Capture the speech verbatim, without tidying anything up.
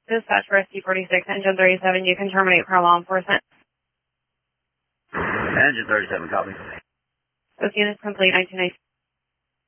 Dispatch for S T forty-six, engine thirty-seven, you can terminate for law enforcement. Engine thirty-seven, copy. This unit's complete, nineteen ninety.